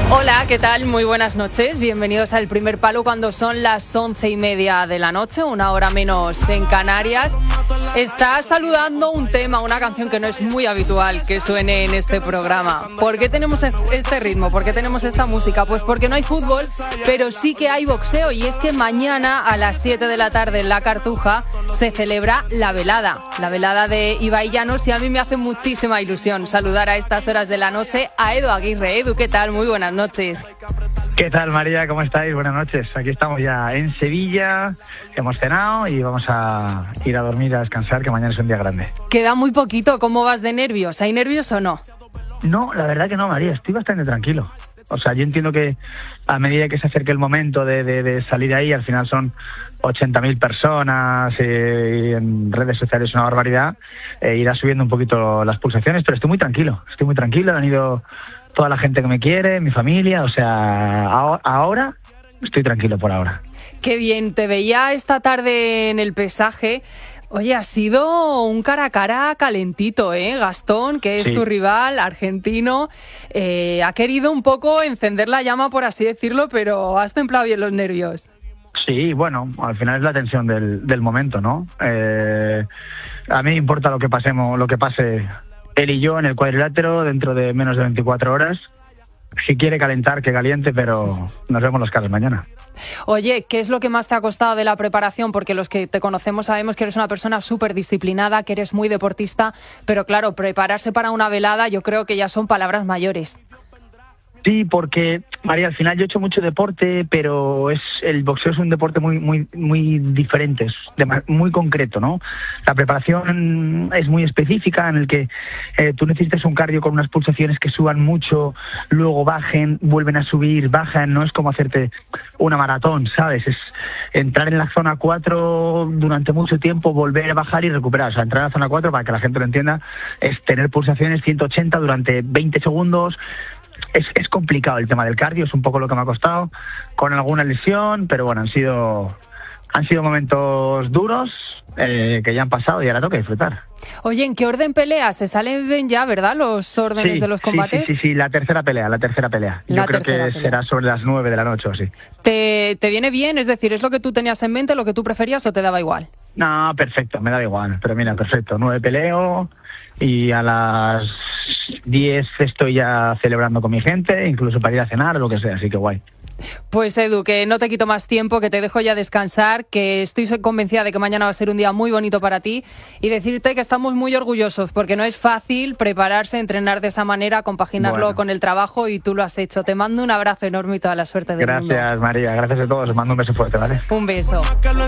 Hola, ¿qué tal? Muy buenas noches. Bienvenidos al Primer Palo cuando son las 11:30 de la noche, una hora menos en Canarias. Está saludando un tema, una canción que no es muy habitual que suene en este programa. ¿Por qué tenemos este ritmo? ¿Por qué tenemos esta música? Pues porque no hay fútbol, pero sí que hay boxeo. Y es que mañana a las 7 de la tarde en La Cartuja se celebra la velada de Ibai Llanos, y a mí me hace muchísima ilusión saludar a estas horas de la noche a Edu Aguirre. Edu, ¿qué tal? Muy buenas noches. ¿Qué tal, María? ¿Cómo estáis? Buenas noches. Aquí estamos ya en Sevilla, hemos cenado y vamos a ir a dormir, a descansar, que mañana es un día grande. Queda muy poquito. ¿Cómo vas de nervios? ¿Hay nervios o no? No, la verdad que no, María. Estoy bastante tranquilo. O sea, yo entiendo que a medida que se acerque el momento de salir ahí, al final son 80.000 personas y en redes sociales una barbaridad, irá subiendo un poquito las pulsaciones, pero estoy muy tranquilo, han ido toda la gente que me quiere, mi familia, o sea, ahora estoy tranquilo por ahora. Qué bien, te veía esta tarde en el pesaje. Oye, ha sido un cara a cara calentito, ¿eh? Gastón, que es Sí. Tu rival, argentino, ha querido un poco encender la llama, por así decirlo, pero has templado bien los nervios. Sí, bueno, al final es la tensión del momento, ¿no? A mí me importa lo que pase él y yo en el cuadrilátero dentro de menos de 24 horas. Si quiere calentar, que caliente, pero nos vemos las caras mañana. Oye, ¿qué es lo que más te ha costado de la preparación? Porque los que te conocemos sabemos que eres una persona súper disciplinada, que eres muy deportista, pero claro, prepararse para una velada yo creo que ya son palabras mayores. Sí, porque, María, al final yo he hecho mucho deporte, pero el boxeo es un deporte muy diferente, muy concreto, ¿no? La preparación es muy específica, en el que tú necesitas un cardio con unas pulsaciones que suban mucho, luego bajen, vuelven a subir, bajan, no es como hacerte una maratón, ¿sabes? Es entrar en la zona 4 durante mucho tiempo, volver a bajar y recuperar. O sea, entrar en la zona 4, para que la gente lo entienda, es tener pulsaciones 180 durante 20 segundos. Es complicado el tema del cardio, es un poco lo que me ha costado, con alguna lesión, pero bueno, han sido momentos duros que ya han pasado y ahora toca disfrutar. Oye, ¿en qué orden peleas? ¿Se salen ya, verdad, los órdenes de los combates? Sí, la tercera pelea. Yo creo que será sobre las 9 de la noche o así. ¿Te viene bien? Es decir, ¿es lo que tú tenías en mente, lo que tú preferías o te daba igual? No, perfecto, me da igual, pero mira, perfecto, 9 peleo y a las 10 estoy ya celebrando con mi gente, incluso para ir a cenar o lo que sea, así que guay. Pues Edu, que no te quito más tiempo, que te dejo ya descansar, que estoy convencida de que mañana va a ser un día muy bonito para ti, y decirte que estamos muy orgullosos porque no es fácil prepararse, entrenar de esa manera, compaginarlo con el trabajo, y tú lo has hecho. Te mando un abrazo enorme y toda la suerte del mundo. Gracias, María, gracias a todos, os mando un beso fuerte, ¿vale? Un beso.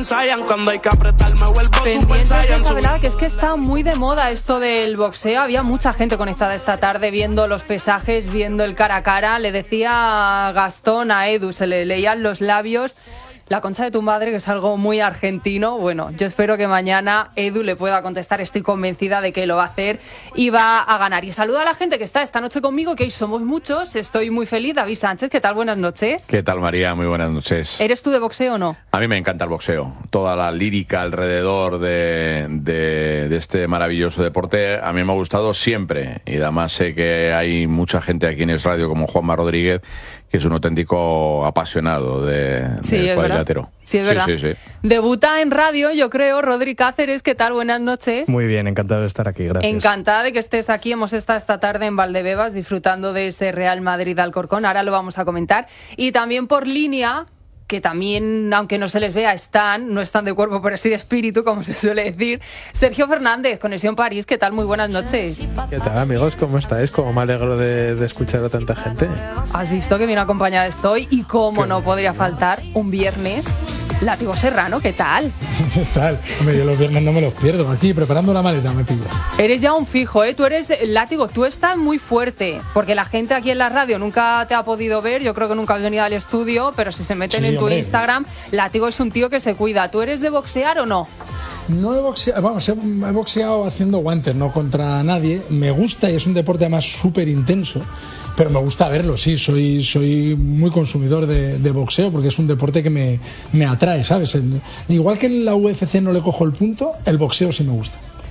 Pendientes de esta velada, que es que está muy de moda esto del boxeo. Había mucha gente conectada esta tarde viendo los pesajes, viendo el cara a cara. Le decía a Gastón, a Edu, se le leían los labios. La concha de tu madre, que es algo muy argentino. Bueno, yo espero que mañana Edu le pueda contestar. Estoy convencida de que lo va a hacer y va a ganar. Y saludo a la gente que está esta noche conmigo, que hoy somos muchos. Estoy muy feliz. David Sánchez, ¿qué tal? Buenas noches. ¿Qué tal, María? Muy buenas noches. ¿Eres tú de boxeo o no? A mí me encanta el boxeo. Toda la lírica alrededor de este maravilloso deporte a mí me ha gustado siempre. Y además sé que hay mucha gente aquí en Es Radio, como Juanma Rodríguez, que es un auténtico apasionado del cuadrilátero. Sí, es verdad. Sí. Debuta en radio, yo creo, Rodri Cáceres. ¿Qué tal? Buenas noches. Muy bien, encantado de estar aquí, gracias. Encantada de que estés aquí. Hemos estado esta tarde en Valdebebas disfrutando de ese Real Madrid-Alcorcón. Ahora lo vamos a comentar. Y también por línea, que también, aunque no se les vea, no están de cuerpo, pero sí de espíritu, como se suele decir. Sergio Fernández, Conexión París, ¿qué tal? Muy buenas noches. ¿Qué tal, amigos? ¿Cómo estáis? Como me alegro de escuchar a tanta gente. Has visto que bien acompañada estoy, y cómo no podría faltar un viernes. Látigo Serrano, ¿qué tal? ¿Qué tal? Hombre, yo los viernes no me los pierdo. Aquí, preparando la maleta, me pillas. Eres ya un fijo, ¿eh? Tú eres, Látigo, tú estás muy fuerte, porque la gente aquí en la radio nunca te ha podido ver, yo creo que nunca has venido al estudio, pero si se meten en tu Instagram, Látigo es un tío que se cuida. ¿Tú eres de boxear o no? No he boxeado, vamos, he boxeado haciendo guantes, no contra nadie. Me gusta y es un deporte además súper intenso. Pero me gusta verlo, sí, soy muy consumidor de boxeo porque es un deporte que me atrae, ¿sabes? Igual que en la UFC no le cojo el punto, el boxeo sí me gusta.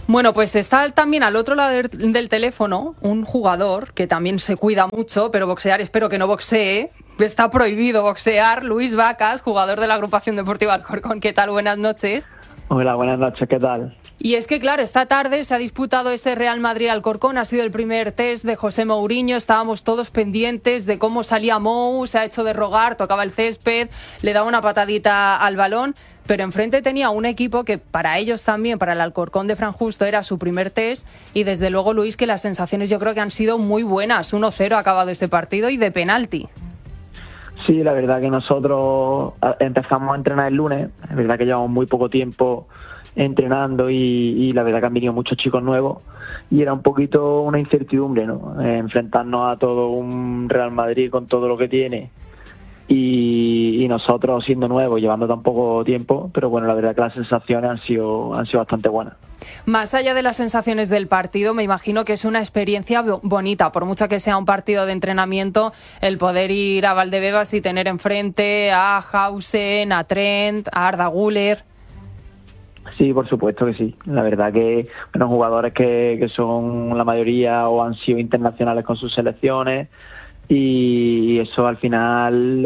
Bueno, pues está también al otro lado del teléfono un jugador que también se cuida mucho, pero boxear, espero que no boxee. Está prohibido boxear. Luis Vacas, jugador de la agrupación deportiva Alcorcón. ¿Qué tal? Buenas noches. Hola, buenas noches. ¿Qué tal? Y es que, claro, esta tarde se ha disputado ese Real Madrid-Alcorcón. Ha sido el primer test de José Mourinho. Estábamos todos pendientes de cómo salía Mou. Se ha hecho de rogar, tocaba el césped, le daba una patadita al balón. Pero enfrente tenía un equipo que para ellos también, para el Alcorcón de Fran Justo, era su primer test. Y desde luego, Luis, que las sensaciones yo creo que han sido muy buenas. 1-0 ha acabado ese partido y de penalti. Sí, la verdad que nosotros empezamos a entrenar el lunes. Es verdad que llevamos muy poco tiempo entrenando y la verdad que han venido muchos chicos nuevos y era un poquito una incertidumbre, ¿no? Enfrentarnos a todo un Real Madrid con todo lo que tiene y nosotros siendo nuevos, llevando tan poco tiempo, pero bueno, la verdad que las sensaciones han sido bastante buenas. Más allá de las sensaciones del partido, me imagino que es una experiencia bonita, por mucho que sea un partido de entrenamiento, el poder ir a Valdebebas y tener enfrente a Hausen, a Trent, a Arda Güler. Sí, por supuesto que sí. La verdad que jugadores que son la mayoría o han sido internacionales con sus selecciones y eso al final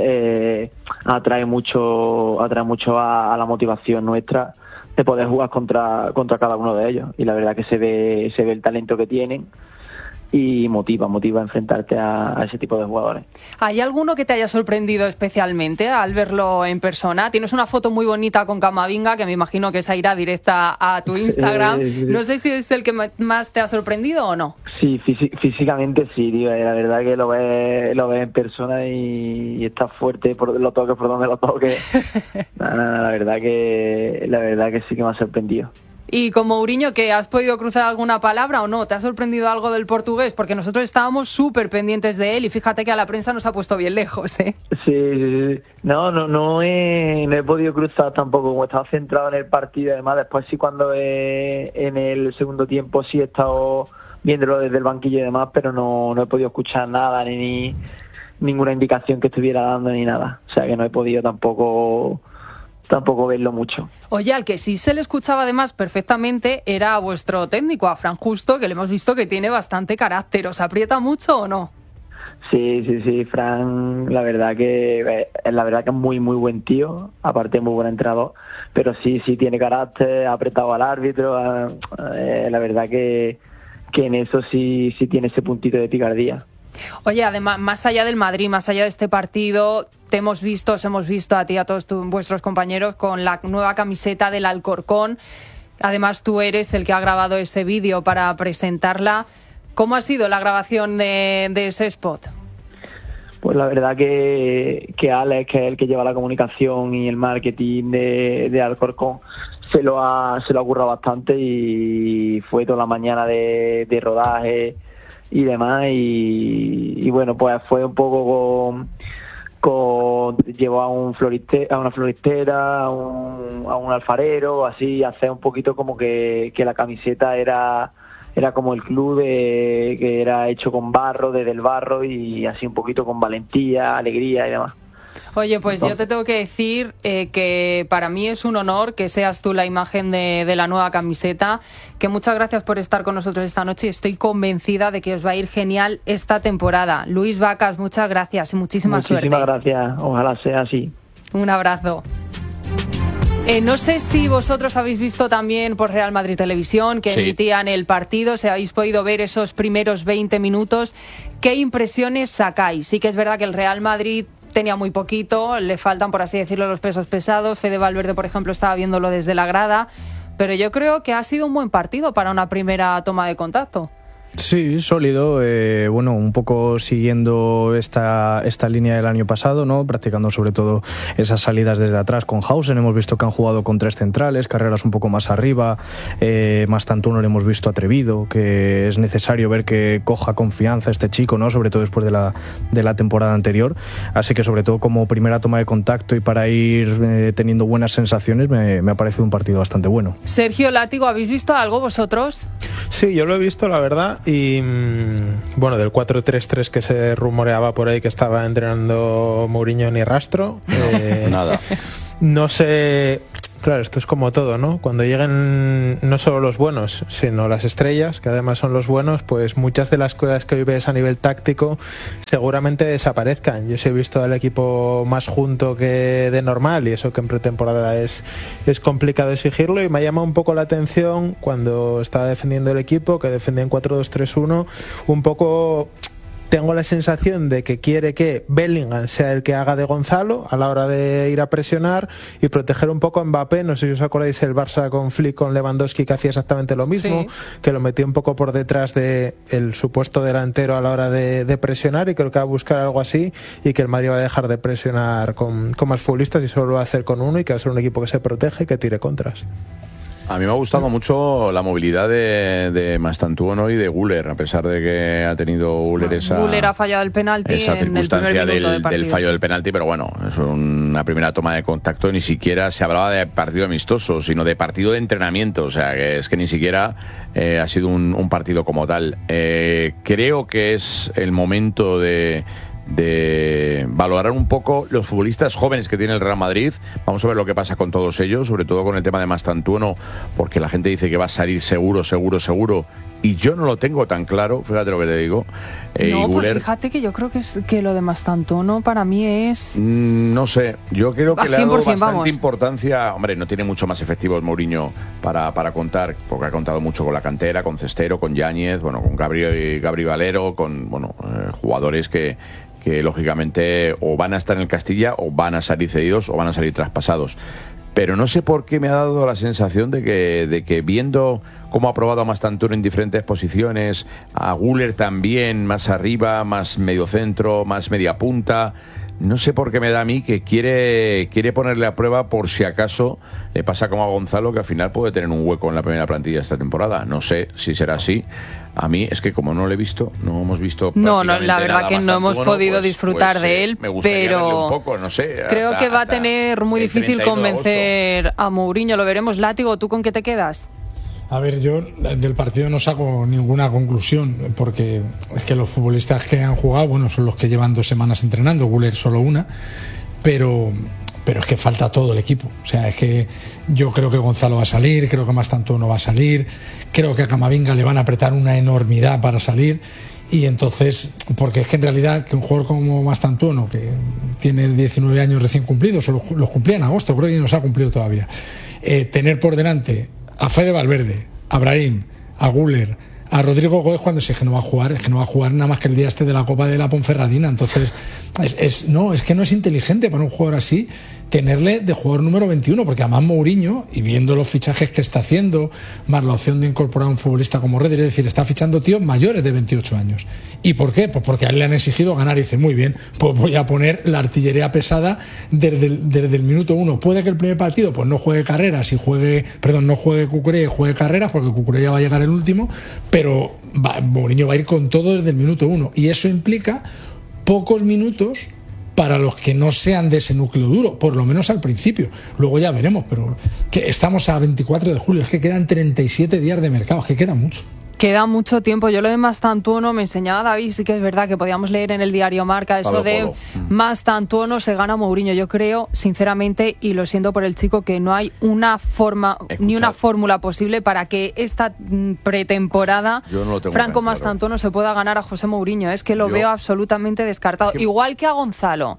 atrae mucho a la motivación nuestra de poder jugar contra cada uno de ellos y la verdad que se ve el talento que tienen y motiva a enfrentarte a ese tipo de jugadores. ¿Hay alguno que te haya sorprendido especialmente al verlo en persona? Tienes una foto muy bonita con Camavinga que me imagino que esa irá directa a tu Instagram. No sé si es el que más te ha sorprendido o no. Sí, físicamente sí, tío. La verdad que lo ves en persona y está fuerte por lo toques, por donde lo toques. La verdad que sí que me ha sorprendido. Y con Mourinho, ¿que has podido cruzar alguna palabra o no? ¿Te ha sorprendido algo del portugués? Porque nosotros estábamos súper pendientes de él y fíjate que a la prensa nos ha puesto bien lejos, ¿eh? Sí. No he podido cruzar tampoco, como estaba centrado en el partido. Además, después sí cuando en el segundo tiempo sí he estado viéndolo desde el banquillo y demás, pero no he podido escuchar nada, ni ninguna indicación que estuviera dando, ni nada. O sea que no he podido tampoco verlo mucho. Oye, al que sí se le escuchaba además perfectamente era a vuestro técnico, a Fran Justo, que le hemos visto que tiene bastante carácter. ¿Os aprieta mucho o no? Sí, Fran, la verdad que es muy buen tío, aparte muy buen entrenador, pero sí tiene carácter, ha apretado al árbitro, la verdad que en eso sí tiene ese puntito de picardía. Oye, además, más allá del Madrid, más allá de este partido, os hemos visto a ti y a todos vuestros compañeros con la nueva camiseta del Alcorcón. Además, tú eres el que ha grabado ese vídeo para presentarla. ¿Cómo ha sido la grabación de ese spot? Pues la verdad que Alex, que es el que lleva la comunicación y el marketing de Alcorcón, se lo ha currado bastante y fue toda la mañana de rodaje y demás y bueno, pues fue un poco llevó a una floristera, a un alfarero, así, hacer un poquito como que la camiseta era como el club que era hecho con barro, desde el barro y así un poquito con valentía, alegría y demás. Oye, pues yo te tengo que decir que para mí es un honor que seas tú la imagen de la nueva camiseta, que muchas gracias por estar con nosotros esta noche y estoy convencida de que os va a ir genial esta temporada. Luis Vacas, muchas gracias y muchísima suerte. Muchísimas gracias, ojalá sea así. Un abrazo. No sé si vosotros habéis visto también por Real Madrid Televisión que emitían el partido, si habéis podido ver esos primeros 20 minutos. ¿Qué impresiones sacáis? Sí que es verdad que el Real Madrid tenía muy poquito, le faltan, por así decirlo, los pesos pesados. Fede Valverde, por ejemplo, estaba viéndolo desde la grada, pero yo creo que ha sido un buen partido para una primera toma de contacto. Sí, sólido, un poco siguiendo esta línea del año pasado, ¿no? Practicando sobre todo esas salidas desde atrás con Hausen. Hemos visto que han jugado con 3 centrales, carreras un poco más arriba, más tanto uno le hemos visto atrevido, que es necesario ver que coja confianza este chico, ¿no? Sobre todo después de la temporada anterior. Así que sobre todo como primera toma de contacto y para ir teniendo buenas sensaciones, me ha parecido un partido bastante bueno. Sergio Látigo, ¿habéis visto algo vosotros? Sí, yo lo he visto, la verdad. Y bueno, del 4-3-3 que se rumoreaba por ahí que estaba entrenando Mourinho, ni rastro. Nada. No sé, Claro, esto es como todo, ¿no? Cuando lleguen no solo los buenos, sino las estrellas, que además son los buenos, pues muchas de las cosas que hoy ves a nivel táctico seguramente desaparezcan. Yo sí he visto al equipo más junto que de normal, y eso que en pretemporada es complicado exigirlo, y me ha llamado un poco la atención cuando estaba defendiendo el equipo, que defendía en 4-2-3-1, un poco... Tengo la sensación de que quiere que Bellingham sea el que haga de Gonzalo a la hora de ir a presionar y proteger un poco a Mbappé. No sé si os acordáis el Barça con Flick, con Lewandowski, que hacía exactamente lo mismo, sí, que lo metía un poco por detrás de el supuesto delantero a la hora de presionar, y creo que va a buscar algo así, y que el Madrid va a dejar de presionar con más futbolistas y solo lo va a hacer con uno, y que va a ser un equipo que se protege y que tire contras. A mí me ha gustado mucho la movilidad de Mastantuono y de Güler, a pesar de que ha tenido Güler Güler ha fallado el penalti, esa circunstancia en el primer minuto del fallo del penalti, pero bueno, es una primera toma de contacto. Ni siquiera se hablaba de partido amistoso, sino de partido de entrenamiento. O sea, que es que ni siquiera ha sido un partido como tal. Creo que es el momento de valorar un poco los futbolistas jóvenes que tiene el Real Madrid. Vamos a ver lo que pasa con todos ellos, sobre todo con el tema de Mastantuono, porque la gente dice que va a salir seguro, y yo no lo tengo tan claro, fíjate lo que te digo. No, pues fíjate que yo creo que lo de Mastantuono para mí es... no sé, yo creo que le ha dado bastante vamos. importancia. Hombre, no tiene mucho más efectivos Mourinho para contar, porque ha contado mucho con la cantera, con Cestero, con Yáñez, bueno, con Gabri Valero, con jugadores que lógicamente o van a estar en el Castilla, o van a salir cedidos, o van a salir traspasados. Pero no sé por qué me ha dado la sensación de que viendo cómo ha probado a Mastantuono en diferentes posiciones, a Güler también más arriba, más medio centro, más media punta, no sé por qué me da a mí que quiere ponerle a prueba por si acaso le pasa como a Gonzalo, que al final puede tener un hueco en la primera plantilla esta temporada. No sé si será así. A mí es que como no lo he visto, no hemos visto prácticamente la verdad que no hemos podido disfrutar de él, me gustaría pero verle un poco, no sé, creo que va a tener muy difícil convencer a Mourinho. Lo veremos. Látigo, ¿tú con qué te quedas? A ver, yo del partido no saco ninguna conclusión, porque es que los futbolistas que han jugado, bueno, son los que llevan 2 semanas entrenando, Güler solo una, pero es que falta todo el equipo. O sea, es que yo creo que Gonzalo va a salir, creo que Mastantuono va a salir, creo que a Camavinga le van a apretar una enormidad para salir, y entonces, porque es que en realidad que un jugador como Mastantuono, que tiene 19 años recién cumplidos, o los cumplía en agosto, creo que no los ha cumplido todavía, tener por delante a Fede Valverde, a Brahim, a Güler, a Rodrigo Gómez, cuando es que no va a jugar nada más que el día este de la Copa de la Ponferradina. Entonces es que no es inteligente para un jugador así tenerle de jugador número 21, porque además Mourinho, y viendo los fichajes que está haciendo, más la opción de incorporar a un futbolista como Rodri, es decir, está fichando tíos mayores de 28 años. ¿Y por qué? Pues porque a él le han exigido ganar, y dice, muy bien, pues voy a poner la artillería pesada desde el minuto 1. Puede que el primer partido pues no juegue Carreras no juegue Cucurella y juegue Carreras, porque Cucurella va a llegar el último, pero Mourinho va a ir con todo desde el minuto 1, y eso implica pocos minutos para los que no sean de ese núcleo duro, por lo menos al principio. Luego ya veremos, pero que estamos a 24 de julio, es que quedan 37 días de mercado, es que queda mucho. Queda mucho tiempo. Yo lo de Mastantuono, me enseñaba David, sí que es verdad que podíamos leer en el diario Marca eso de Mastantuono se gana Mourinho. Yo creo, sinceramente, y lo siento por el chico, que no hay una forma ni una fórmula posible para que esta pretemporada Franco Mastantuono se pueda ganar a José Mourinho. Es que lo veo absolutamente descartado. Igual que a Gonzalo.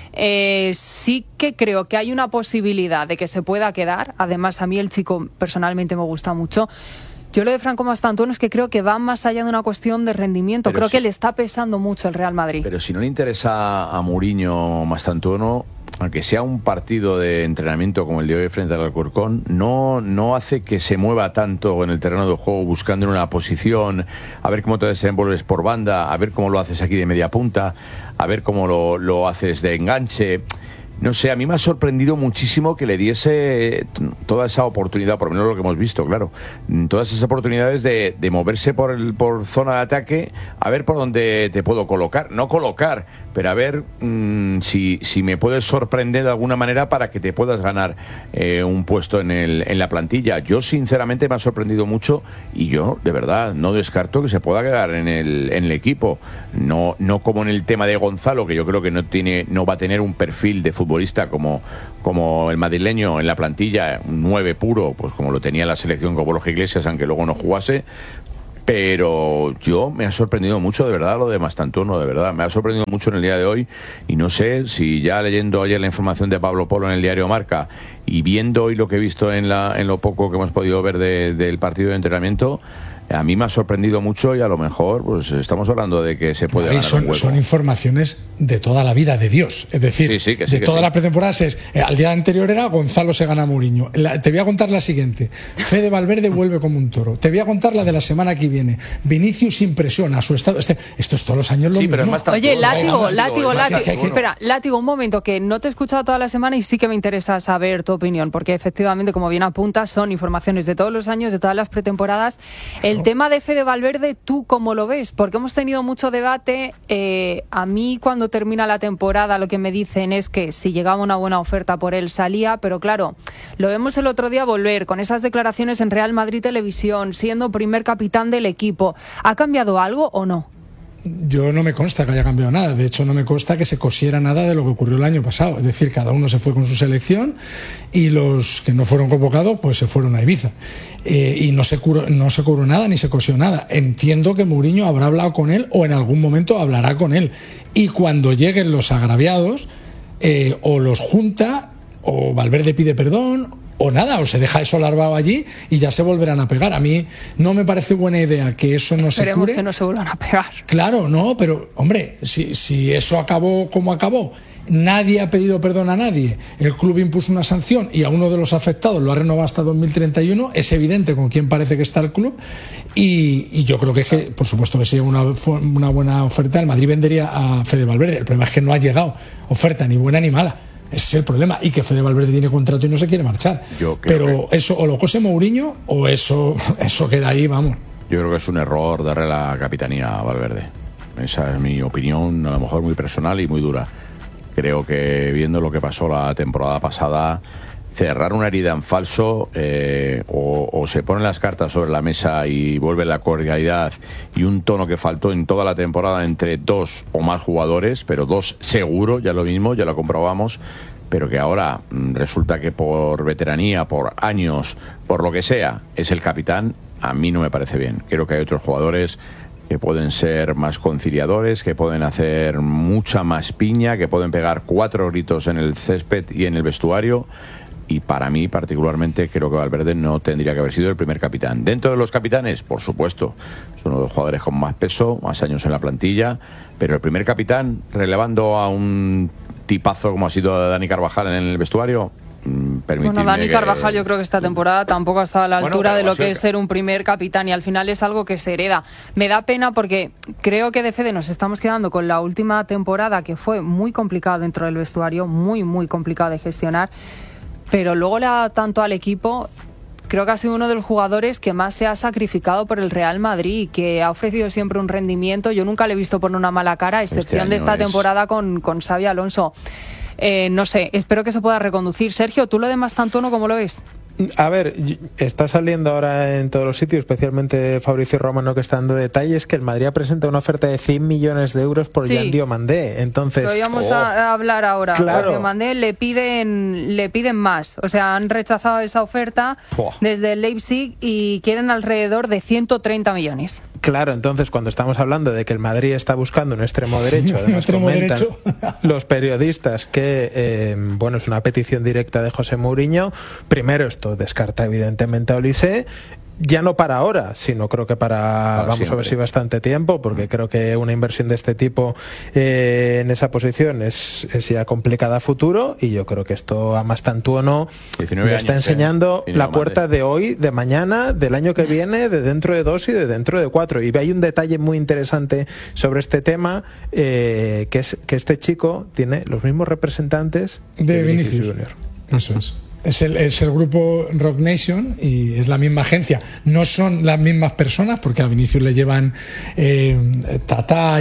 Sí que creo que hay una posibilidad de que se pueda quedar. Además, a mí el chico personalmente me gusta mucho. Yo lo de Franco Mastantuono es que creo que va más allá de una cuestión de rendimiento. Creo que le está pesando mucho el Real Madrid. Pero si no le interesa a Mourinho Mastantuono, aunque sea un partido de entrenamiento como el de hoy frente al Alcorcón, no hace que se mueva tanto en el terreno de juego buscando en una posición, a ver cómo te desenvuelves por banda, a ver cómo lo haces aquí de media punta, a ver cómo lo haces de enganche. No sé, a mí me ha sorprendido muchísimo que le diese toda esa oportunidad, por lo menos lo que hemos visto, claro, todas esas oportunidades de moverse por zona de ataque, a ver por dónde te puedo colocar, no colocar, pero a ver si me puedes sorprender de alguna manera para que te puedas ganar un puesto en la plantilla. Yo sinceramente me ha sorprendido mucho, y yo de verdad no descarto que se pueda quedar en el equipo, no como en el tema de Gonzalo, que yo creo que no va a tener un perfil de futbolista como el madrileño en la plantilla, un 9 puro, pues como lo tenía la selección con Borja Iglesias, aunque luego no jugase. Pero yo me ha sorprendido mucho, de verdad, lo de Mastantuono, de verdad. Me ha sorprendido mucho en el día de hoy y no sé si ya leyendo ayer la información de Pablo Polo en el diario Marca y viendo hoy lo que he visto en lo poco que hemos podido ver del partido de entrenamiento, a mí me ha sorprendido mucho y a lo mejor pues estamos hablando de que se puede ganar un hueco. Son informaciones de toda la vida de Dios, es decir, de toda la pretemporada. Al día anterior era Gonzalo se gana a Mourinho. Te voy a contar la siguiente: Fede Valverde vuelve como un toro. Te voy a contar la de la semana que viene. Vinicius impresiona a su estado. Esto es todos los años lo mismo. Pero oye, Látigo, un momento, que no te he escuchado toda la semana y sí que me interesa saber tu opinión, porque efectivamente, como bien apuntas, son informaciones de todos los años, de todas las pretemporadas. El tema de Fede Valverde, ¿tú cómo lo ves? Porque hemos tenido mucho debate. A mí, cuando termina la temporada, lo que me dicen es que si llegaba una buena oferta por él, salía. Pero claro, lo vemos el otro día volver con esas declaraciones en Real Madrid Televisión, siendo primer capitán del equipo. ¿Ha cambiado algo o no? Yo no me consta que haya cambiado nada. De hecho, no me consta que se cosiera nada de lo que ocurrió el año pasado. Es decir, cada uno se fue con su selección y los que no fueron convocados pues se fueron a Ibiza. Y no se curó nada ni se cosió nada. Entiendo que Mourinho habrá hablado con él o en algún momento hablará con él. Y cuando lleguen los agraviados, o los junta, o Valverde pide perdón, o nada, o se deja eso larvado allí y ya se volverán a pegar. A mí no me parece buena idea que eso no se cure. Esperemos que no se vuelvan a pegar. Claro, no, pero hombre, si eso acabó como acabó, nadie ha pedido perdón a nadie, el club impuso una sanción y a uno de los afectados lo ha renovado hasta 2031, es evidente con quién parece que está el club y yo creo que por supuesto que si una buena oferta, el Madrid vendería a Fede Valverde. El problema es que no ha llegado oferta ni buena ni mala. Ese es el problema, y que Fede Valverde tiene contrato y no se quiere marchar. Pero eso o lo cose Mourinho o eso queda ahí, vamos. Yo creo que es un error darle la capitanía a Valverde. Esa es mi opinión, a lo mejor muy personal y muy dura. Creo que viendo lo que pasó la temporada pasada, cerrar una herida en falso, o se ponen las cartas sobre la mesa y vuelve la cordialidad y un tono que faltó en toda la temporada entre dos o más jugadores, pero dos seguro, ya lo mismo, ya lo comprobamos, pero que ahora resulta que por veteranía, por años, por lo que sea, es el capitán. A mí no me parece bien. Creo que hay otros jugadores que pueden ser más conciliadores, que pueden hacer mucha más piña, que pueden pegar 4 gritos en el césped y en el vestuario. Y para mí, particularmente, creo que Valverde no tendría que haber sido el primer capitán. Dentro de los capitanes, por supuesto, son uno de los jugadores con más peso, más años en la plantilla, pero el primer capitán, relevando a un tipazo como ha sido Dani Carvajal en el vestuario, bueno, Dani Carvajal yo creo que esta temporada tampoco ha estado a la altura de lo que es ser un primer capitán, y al final es algo que se hereda. Me da pena porque creo que de Fede nos estamos quedando con la última temporada, que fue muy complicada dentro del vestuario, muy, muy complicada de gestionar, pero luego le ha dado tanto al equipo. Creo que ha sido uno de los jugadores que más se ha sacrificado por el Real Madrid, que ha ofrecido siempre un rendimiento. Yo nunca le he visto poner una mala cara, a excepción de esta temporada con Xabi Alonso. No sé, espero que se pueda reconducir. Sergio, ¿tú lo de Mastantuono cómo lo ves? A ver, está saliendo ahora en todos los sitios, especialmente Fabrizio Romano, que está dando detalles, que el Madrid presenta una oferta de 100 millones de euros por Jan Diomandé. Entonces, lo íbamos a hablar ahora. Claro. Por Diomandé le piden más. O sea, han rechazado esa oferta desde el Leipzig y quieren alrededor de 130 millones. Claro, entonces cuando estamos hablando de que el Madrid está buscando un extremo derecho, además comentan los periodistas que bueno, es una petición directa de José Mourinho. Primero, esto descarta evidentemente a Olise, ya no para ahora, sino creo que vamos siempre a ver si bastante tiempo, porque creo que una inversión de este tipo en esa posición es ya complicada a futuro, y yo creo que esto a Mastantuono le está enseñando la puerta de hoy, de mañana, del año que viene, de dentro de 2 y de dentro de 4. Y hay un detalle muy interesante sobre este tema, que es que este chico tiene los mismos representantes de Vinicius Junior. Eso es. Es el grupo Rock Nation y es la misma agencia. No son las mismas personas, porque a Vinicius le llevan Tata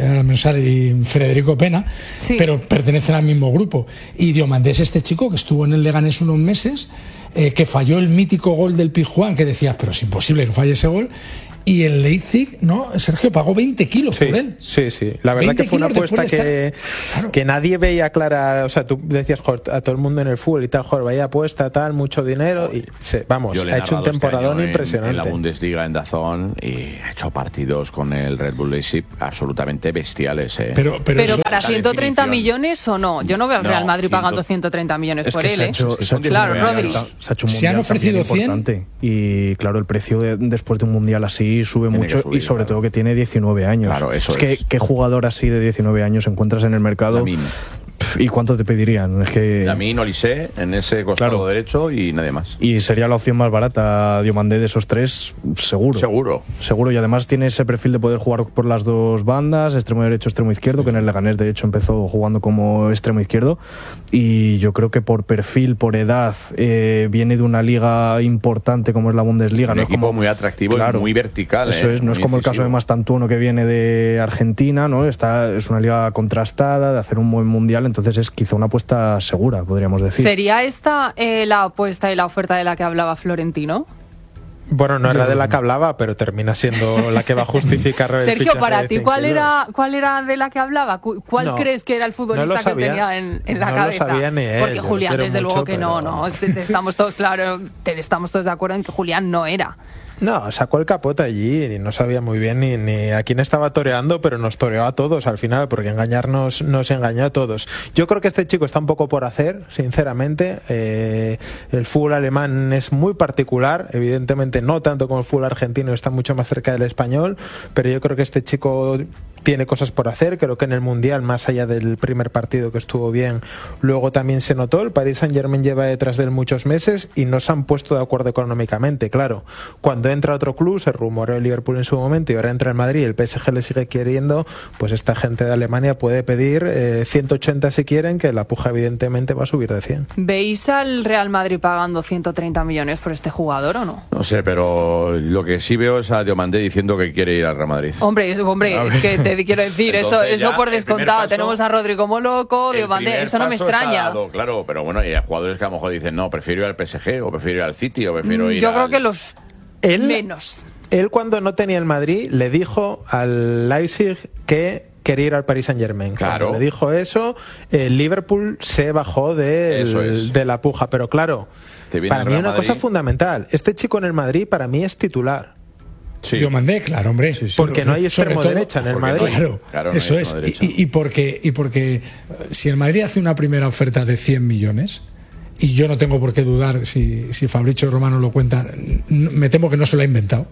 y Federico Pena, pero pertenecen al mismo grupo. Y Diomandé es este chico que estuvo en el Leganés unos meses, que falló el mítico gol del Pizjuán, que decías, pero es imposible que falle ese gol. y el Leipzig, ¿no? Sergio pagó 20 kilos por él. Sí. La verdad que fue una apuesta que nadie veía clara. O sea, tú decías, joder, a todo el mundo en el fútbol y tal, joder, vaya apuesta, tal, mucho dinero. Y ha hecho un temporadón impresionante. En la Bundesliga, en DAZN, y ha hecho partidos con el Red Bull Leipzig absolutamente bestiales. Pero para 130 millones o no. Yo no veo al Real Madrid pagando 130 millones por él. Claro, Rodri. Se han ofrecido 100. Y claro, el precio después de un mundial así sube mucho subir, y sobre todo que tiene 19 años. Claro, eso es. Que ¿qué jugador así de 19 años encuentras en el mercado? ¿Y cuánto te pedirían? Es que Lamine, Olise en ese costado derecho y nadie más. Y sería la opción más barata, Diomandé, de esos tres, seguro. Y además tiene ese perfil de poder jugar por las dos bandas, extremo derecho, extremo izquierdo, que en el Leganés de hecho empezó jugando como extremo izquierdo. Y yo creo que por perfil, por edad, viene de una liga importante como es la Bundesliga. Un equipo muy atractivo y muy vertical. Eso es, no es como el caso de Mastantuono, que viene de Argentina, ¿no? Es una liga contrastada, de hacer un buen mundial. Entonces es quizá una apuesta segura, podríamos decir. ¿Sería esta la apuesta y la oferta de la que hablaba Florentino? Bueno, no era de la que hablaba, pero termina siendo la que va a justificar el Sergio, para ti, ¿cuál era de la que hablaba? ¿Cuál crees que era el futbolista que tenía en la cabeza? No lo sabía ni él. Porque Julián, desde luego que no. Estamos todos de acuerdo en que Julián no era. No, sacó el capote allí y no sabía muy bien ni a quién estaba toreando, pero nos toreó a todos al final, porque engañarnos nos engañó a todos. Yo creo que este chico está un poco por hacer, sinceramente. El fútbol alemán es muy particular, evidentemente no tanto como el fútbol argentino, está mucho más cerca del español, pero yo creo que este chico tiene cosas por hacer. Creo que en el Mundial, más allá del primer partido que estuvo bien, luego también se notó. El Paris Saint-Germain lleva detrás de él muchos meses y no se han puesto de acuerdo económicamente. Claro, cuando entra otro club, se rumoreó el Liverpool en su momento y ahora entra el Madrid y el PSG le sigue queriendo, pues esta gente de Alemania puede pedir 180 si quieren, que la puja evidentemente va a subir de 100. ¿Veis al Real Madrid pagando 130 millones por este jugador o no? No sé, pero lo que sí veo es a Diomandé diciendo que quiere ir al Real Madrid. Hombre, es que te quiero decir, entonces, eso por descontado. Tenemos a Rodri como loco, Diomandé, eso no me extraña. Claro, pero bueno, hay jugadores que a lo mejor dicen, no, prefiero ir al PSG o prefiero ir al City o prefiero ir Yo creo que los menos. Él, cuando no tenía el Madrid, le dijo al Leipzig que quería ir al Paris Saint-Germain. Claro. Cuando le dijo eso, el Liverpool se bajó de la puja. Pero claro, para mí una cosa fundamental, este chico en el Madrid para mí es titular. Sí. Diomandé, claro, hombre. Sí. Porque no hay extremo derecha en el Madrid. Claro, eso es. Y porque si el Madrid hace una primera oferta de 100 millones, y yo no tengo por qué dudar si Fabrizio Romano lo cuenta, me temo que no se lo ha inventado,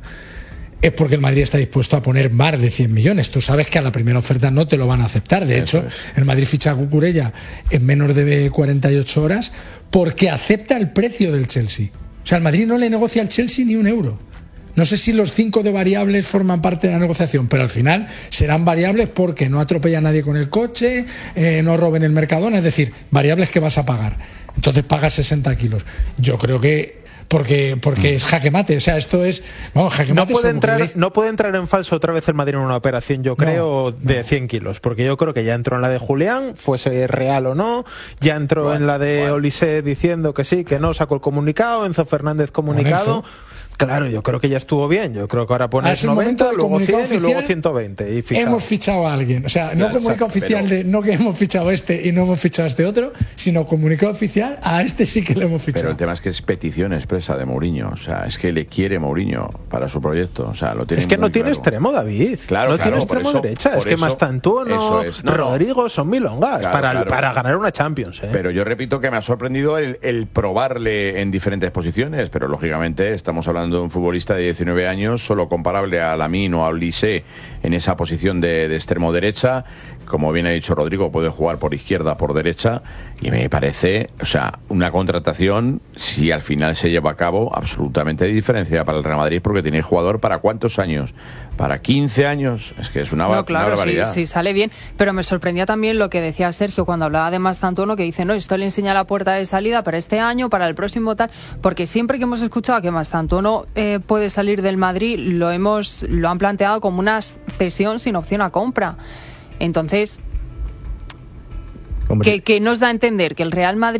es porque el Madrid está dispuesto a poner más de 100 millones. Tú sabes que a la primera oferta no te lo van a aceptar. De hecho, el Madrid ficha a Cucurella en menos de 48 horas porque acepta el precio del Chelsea. O sea, el Madrid no le negocia al Chelsea ni un euro. No sé si los 5 de variables forman parte de la negociación, pero al final serán variables porque no atropella a nadie con el coche, no roben el Mercadona, es decir, variables que vas a pagar. Entonces pagas 60 kilos. Yo creo que porque es jaque mate, o sea, esto es jaque mate. No puede entrar en falso otra vez el Madrid en una operación, yo creo, de 100 kilos, porque yo creo que ya entró en la de Julián, fuese real o no, ya entró en la de Olise diciendo que sí, que no, sacó el comunicado, Enzo Fernández comunicado. Claro, yo creo que ya estuvo bien. Yo creo que ahora pones 90, luego 100 y luego 120. Y hemos fichado a alguien. O sea, no comunicado oficial no que hemos fichado y no hemos fichado a otro, sino comunicado oficial a sí que le hemos fichado. Pero el tema es que es petición expresa de Mourinho. O sea, es que le quiere Mourinho para su proyecto. O sea, lo tiene. Es que no tiene extremo, David. Claro, tiene extremo derecha. Es que Mastantuono, Rodrigo son milongas para ganar una Champions. Pero yo repito que me ha sorprendido el probarle en diferentes posiciones. Pero lógicamente estamos hablando de un futbolista de 19 años, solo comparable a Lamine o a Olise en esa posición de extremo derecha. Como bien ha dicho Rodrigo, puede jugar por izquierda, por derecha, y me parece, una contratación, si al final se lleva a cabo, absolutamente diferenciada para el Real Madrid, porque tiene jugador para ¿cuántos años? Para 15 años, es que es una barbaridad. Sí, sale bien, pero me sorprendía también lo que decía Sergio cuando hablaba de Mastantuono, que dice, no, esto le enseña la puerta de salida para este año, para el próximo tal, porque siempre que hemos escuchado que Mastantuono puede salir del Madrid, lo han planteado como una cesión sin opción a compra. Entonces, que nos da a entender que el Real Madrid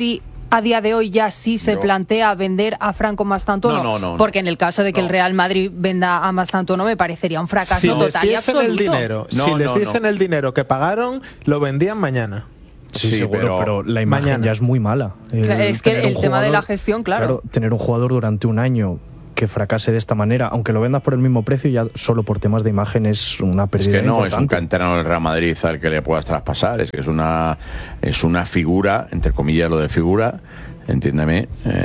a día de hoy ya sí se plantea vender a Franco Mastantuono? No. Porque en el caso de que el Real Madrid venda a Mastantuono me parecería un fracaso total y absoluto. Si les dicen el dinero que pagaron, lo vendían mañana. Sí, seguro, pero la imagen ya es muy mala. Es que el tema de la gestión, claro. Tener un jugador durante un año que fracase de esta manera, aunque lo vendas por el mismo precio, ya solo por temas de imagen es una pérdida. Es que no importante. es un canterano del Real Madrid al que le puedas traspasar, es que es una figura, entre comillas lo de figura, entendedme,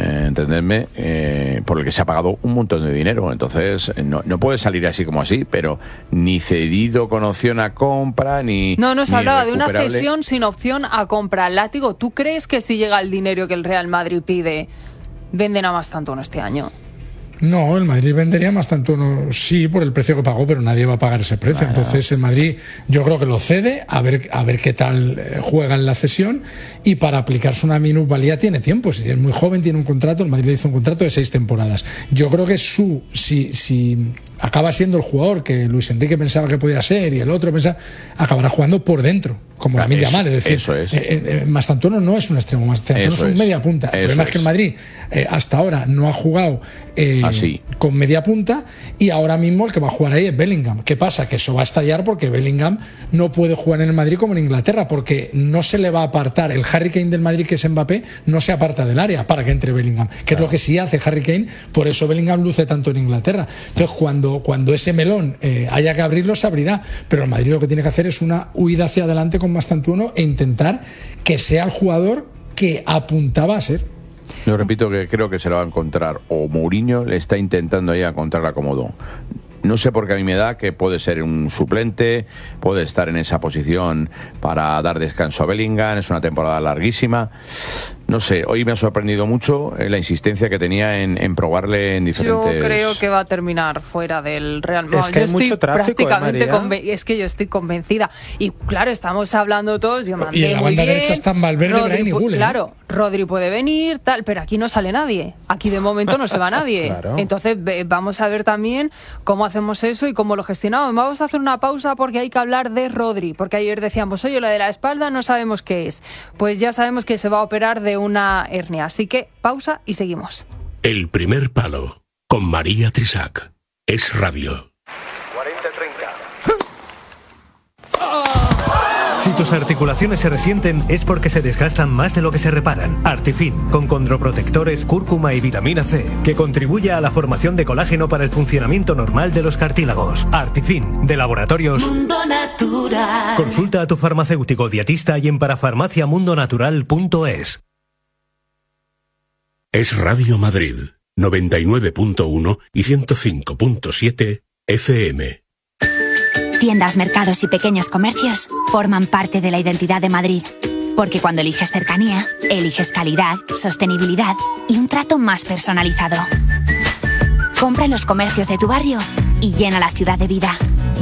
por el que se ha pagado un montón de dinero. Entonces no puede salir así como así, pero ni cedido con opción a compra, ni No nos hablaba de una recuperable. cesión sin opción a compra. Látigo, ¿tú crees que si llega el dinero que el Real Madrid pide, venden a Mastantuono este año? No, el Madrid vendería Mastantuono, sí, por el precio que pagó, pero nadie va a pagar ese precio. Entonces el Madrid, yo creo que lo cede, a ver qué tal juega en la cesión, y para aplicarse una minusvalía tiene tiempo. Si es muy joven, tiene un contrato, el Madrid le hizo un contrato de 6 temporadas. Yo creo que si acaba siendo el jugador que Luis Enrique pensaba que podía ser y el otro pensaba, acabará jugando por dentro, como Lamine Yamal. Es decir, Mastantuono no es un extremo, Mastantuono es un media punta. El problema es que el Madrid hasta ahora no ha jugado con media punta, y ahora mismo el que va a jugar ahí es Bellingham. ¿Qué pasa? Que eso va a estallar porque Bellingham no puede jugar en el Madrid como en Inglaterra, porque no se le va a apartar. El Harry Kane del Madrid, que es Mbappé, no se aparta del área para que entre Bellingham, que es lo que sí hace Harry Kane. Por eso Bellingham luce tanto en Inglaterra. Entonces cuando ese melón haya que abrirlo, se abrirá, pero el Madrid lo que tiene que hacer es una huida hacia adelante con Mastantuono e intentar que sea el jugador que apuntaba a ser. Yo repito que creo que se lo va a encontrar, o Mourinho le está intentando ahí encontrar acomodo. No sé por qué a mí me da que puede ser un suplente, puede estar en esa posición para dar descanso a Bellingham, es una temporada larguísima. No sé, hoy me ha sorprendido mucho la insistencia que tenía en probarle en diferentes... Yo creo que va a terminar fuera del Real Madrid. Es que hay mucho tráfico, es que yo estoy convencida. Y claro, estamos hablando todos, yo mandé y en la banda muy bien, derecha están Valverde, Brahim y Güler. Claro, Rodri puede venir, tal, pero aquí no sale nadie. Aquí de momento no se va nadie. Claro. Entonces vamos a ver también cómo hacemos eso y cómo lo gestionamos. Vamos a hacer una pausa porque hay que hablar de Rodri, porque ayer decíamos, oye, lo de la espalda no sabemos qué es. Pues ya sabemos que se va a operar de una hernia. Así que pausa y seguimos. El primer palo con María Trisac. Es radio. 40-30. Si tus articulaciones se resienten es porque se desgastan más de lo que se reparan. Artifin, con condroprotectores, cúrcuma y vitamina C, que contribuye a la formación de colágeno para el funcionamiento normal de los cartílagos. Artifin, de Laboratorios Mundo Natural. Consulta a tu farmacéutico dietista y en parafarmaciamundonatural.es. Es Radio Madrid, 99.1 y 105.7 FM. Tiendas, mercados y pequeños comercios forman parte de la identidad de Madrid. Porque cuando eliges cercanía, eliges calidad, sostenibilidad y un trato más personalizado. Compra en los comercios de tu barrio y llena la ciudad de vida.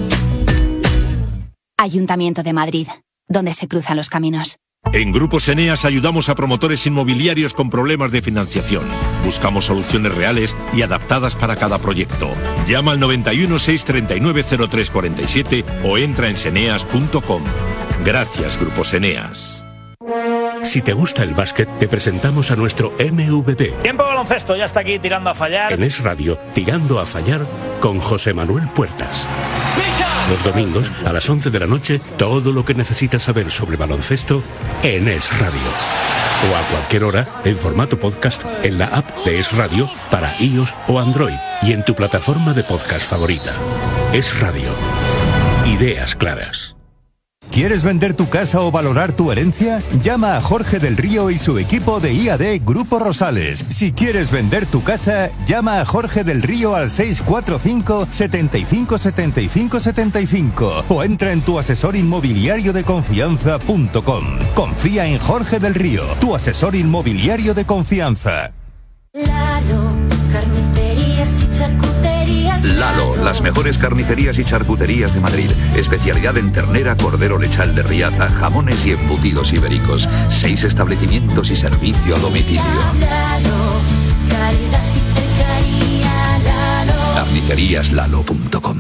Ayuntamiento de Madrid, donde se cruzan los caminos. En Grupos Eneas ayudamos a promotores inmobiliarios con problemas de financiación. Buscamos soluciones reales y adaptadas para cada proyecto. Llama al 91 639 0347 o entra en seneas.com. Gracias, Grupos Eneas. Si te gusta el básquet, te presentamos a nuestro MVP. Tiempo baloncesto, ya está aquí tirando a fallar. En Es Radio, Tirando a Fallar con José Manuel Puertas. Los domingos, a las 11 de la noche, todo lo que necesitas saber sobre baloncesto en Es Radio. O a cualquier hora, en formato podcast, en la app de Es Radio para iOS o Android y en tu plataforma de podcast favorita. Es Radio. Ideas claras. ¿Quieres vender tu casa o valorar tu herencia? Llama a Jorge del Río y su equipo de IAD Grupo Rosales. Si quieres vender tu casa, llama a Jorge del Río al 645 75 75 75 o entra en tuasesorinmobiliariodeconfianza.com. Confía en Jorge del Río, tu asesor inmobiliario de confianza. Lalo, carnicerías y charcuterías. Lalo, las mejores carnicerías y charcuterías de Madrid. Especialidad en ternera, cordero lechal de Riaza, jamones y embutidos ibéricos. 6 establecimientos y servicio a domicilio. Lalo, calidad y cercanía. Lalo. Carniceríaslalo.com.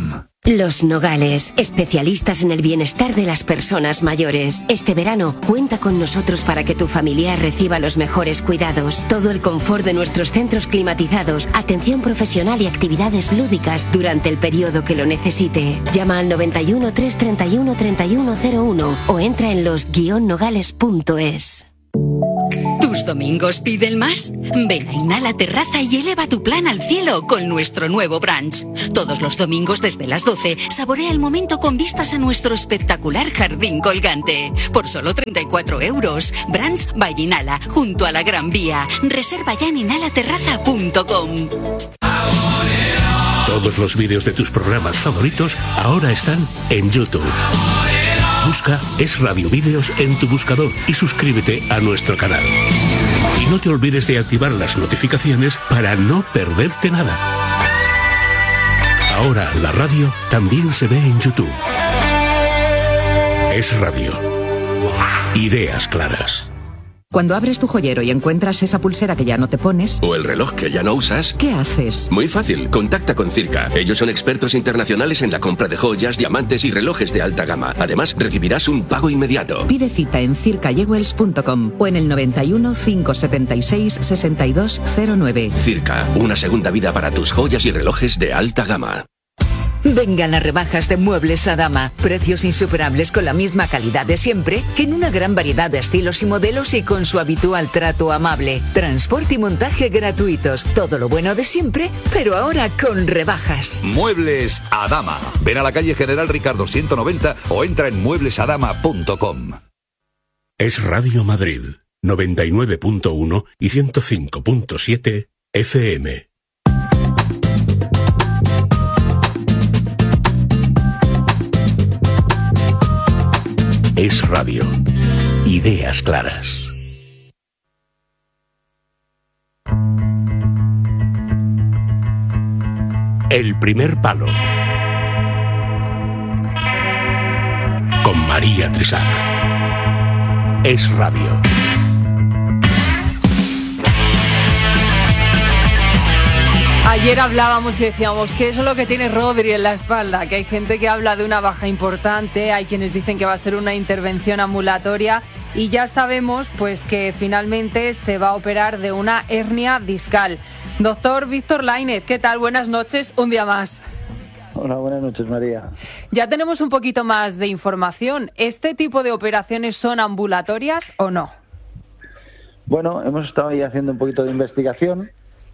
Los Nogales, especialistas en el bienestar de las personas mayores. Este verano, cuenta con nosotros para que tu familiar reciba los mejores cuidados. Todo el confort de nuestros centros climatizados, atención profesional y actividades lúdicas durante el periodo que lo necesite. Llama al 91 331 3101 o entra en los-nogales.es. ¿Tus domingos piden más? Ven a Inhala Terraza y eleva tu plan al cielo con nuestro nuevo brunch. Todos los domingos desde las 12, saborea el momento con vistas a nuestro espectacular jardín colgante. Por solo 34 €. Brunch by Inhala, junto a la Gran Vía. Reserva ya en inhalaterraza.com. Todos los vídeos de tus programas favoritos ahora están en YouTube. Busca Es Radio Vídeos en tu buscador y suscríbete a nuestro canal. Y no te olvides de activar las notificaciones para no perderte nada. Ahora la radio también se ve en YouTube. Es Radio. Ideas claras. Cuando abres tu joyero y encuentras esa pulsera que ya no te pones... O el reloj que ya no usas... ¿Qué haces? Muy fácil, contacta con Circa. Ellos son expertos internacionales en la compra de joyas, diamantes y relojes de alta gama. Además, recibirás un pago inmediato. Pide cita en circajewels.com o en el 91 576 6209. Circa, una segunda vida para tus joyas y relojes de alta gama. Vengan las rebajas de Muebles Adama. Precios insuperables con la misma calidad de siempre, que en una gran variedad de estilos y modelos y con su habitual trato amable. Transporte y montaje gratuitos. Todo lo bueno de siempre, pero ahora con rebajas. Muebles Adama. Ven a la calle General Ricardo 190 o entra en mueblesadama.com. Es Radio Madrid, 99.1 y 105.7 FM. Es Radio. Ideas claras. El primer palo. Con María Trisac. Es Radio. Ayer hablábamos y decíamos que eso es lo que tiene Rodri en la espalda, que hay gente que habla de una baja importante, hay quienes dicen que va a ser una intervención ambulatoria y ya sabemos pues que finalmente se va a operar de una hernia discal. Doctor Víctor Lainez, ¿qué tal? Buenas noches, un día más. Hola, buenas noches, María. Ya tenemos un poquito más de información. ¿Este tipo de operaciones son ambulatorias o no? Bueno, hemos estado ahí haciendo un poquito de investigación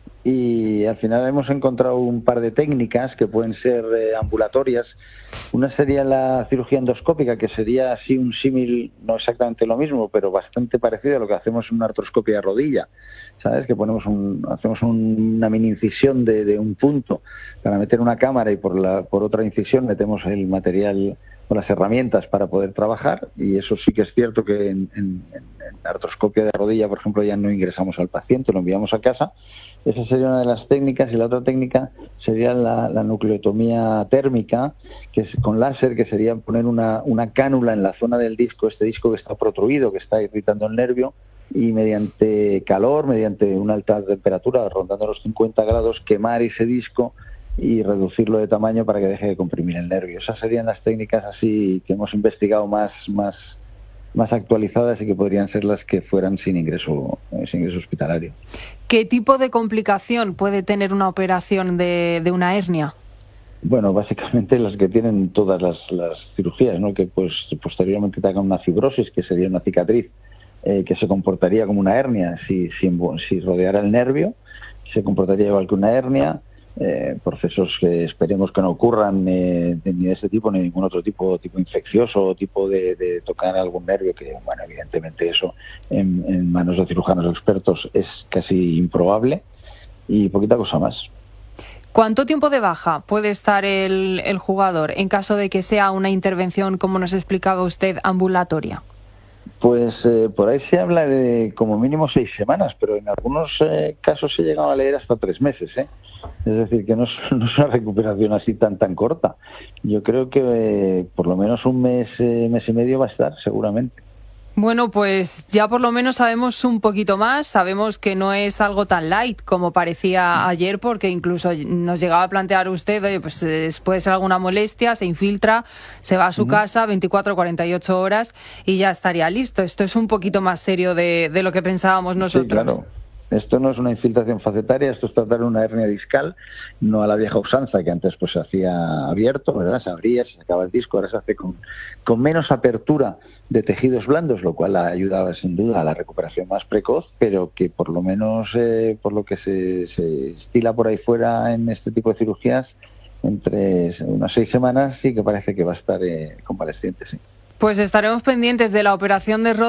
y al final hemos encontrado un par de técnicas que pueden ser ambulatorias. Una sería la cirugía endoscópica, que sería así un símil, no exactamente lo mismo, pero bastante parecido a lo que hacemos en una artroscopia de rodilla. ¿Sabes? Que hacemos una mini incisión de un punto para meter una cámara y por otra incisión metemos el material o las herramientas para poder trabajar, y eso sí que es cierto que en la artroscopia de rodilla, por ejemplo, ya no ingresamos al paciente, lo enviamos a casa. Esa sería una de las técnicas, y la otra técnica sería la nucleotomía térmica, que es con láser, que sería poner una cánula en la zona del disco, este disco que está protruido, que está irritando el nervio, y mediante calor, mediante una alta temperatura, rondando los 50 grados, quemar ese disco y reducirlo de tamaño para que deje de comprimir el nervio. Esas serían las técnicas así que hemos investigado más actualizadas y que podrían ser las que fueran sin ingreso hospitalario. ¿Qué tipo de complicación puede tener una operación de una hernia? Bueno, básicamente las que tienen todas las cirugías, ¿no? Que pues posteriormente te hagan una fibrosis, que sería una cicatriz que se comportaría como una hernia si rodeara el nervio, se comportaría igual que una hernia. Procesos que esperemos que no ocurran ni de este tipo ni de ningún otro tipo infeccioso o tipo de tocar algún nervio, que bueno, evidentemente eso en manos de cirujanos expertos es casi improbable, y poquita cosa más. ¿Cuánto tiempo de baja puede estar el jugador en caso de que sea una intervención, como nos explicaba usted, ambulatoria? Pues por ahí se habla de como mínimo 6 semanas, pero en algunos casos se ha llegado a leer hasta 3 meses, ¿eh? Es decir, que no es una recuperación así tan corta. Yo creo que por lo menos un mes y medio va a estar, seguramente. Bueno, pues ya por lo menos sabemos un poquito más, sabemos que no es algo tan light como parecía ayer, porque incluso nos llegaba a plantear usted, oye, pues puede ser alguna molestia, se infiltra, se va a su casa 24 o 48 horas y ya estaría listo. Esto es un poquito más serio de lo que pensábamos nosotros. Sí, claro. Esto no es una infiltración facetaria, esto es tratar una hernia discal, no a la vieja usanza que antes pues se hacía abierto, ¿verdad? Se abría, se sacaba el disco, ahora se hace con menos apertura de tejidos blandos, lo cual ha ayudado sin duda a la recuperación más precoz, pero que por lo menos por lo que se estila por ahí fuera en este tipo de cirugías, entre unas 6 semanas sí que parece que va a estar convaleciente, sí. Pues estaremos pendientes de la operación de